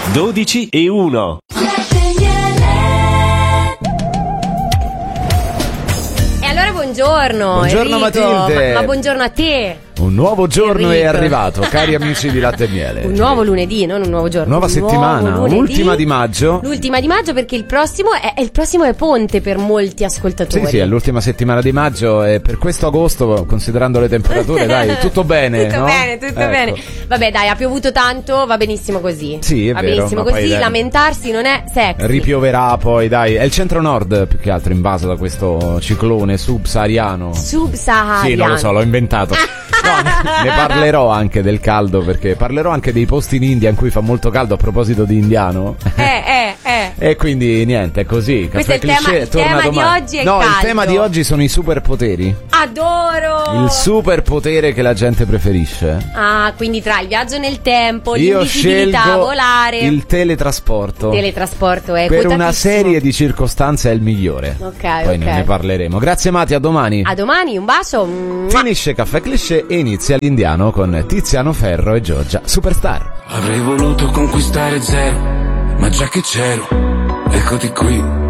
12:01. E allora buongiorno. Buongiorno Enrico. Matilde. Ma buongiorno a te. Un nuovo giorno Enrico. è arrivato, cari amici di Latte e Miele. Un nuovo lunedì, non un nuovo giorno. Nuova un settimana, nuovo lunedì. l'ultima di maggio. L'ultima di maggio, perché il prossimo è ponte per molti ascoltatori. Sì, è l'ultima settimana di maggio e per questo agosto, considerando le temperature, dai, tutto bene, Tutto no? bene, tutto Ecco. bene. Vabbè, dai, ha piovuto tanto, va benissimo così. Sì, è va vero, benissimo ma poi, così, dai, lamentarsi non è sexy. Ripioverà poi, dai. È il centro-nord più che altro invaso da questo ciclone subsahariano. Subsahariano. Sì, non lo so, l'ho inventato. No, ne parlerò anche del caldo, perché parlerò anche dei posti in India in cui fa molto caldo, a proposito di indiano. E quindi niente, è così. Questo è il Caffè tema- Cliché il torna tema di domani. oggi è il No, il caldo. tema di oggi sono i superpoteri. Adoro. Il superpotere che la gente preferisce. Ah, quindi tra il viaggio nel tempo, Io l'invisibilità, scelgo volare. il teletrasporto. Teletrasporto è Per una quotatissimo. serie di circostanze è il migliore. Ok, Poi ok. ne parleremo. Grazie Mati, a domani. A domani, un bacio. Finisce Caffè Cliché e inizia l'Indiano con Tiziano Ferro e Giorgia Superstar. Avrei voluto conquistare zero, ma già che c'ero, eccoti qui.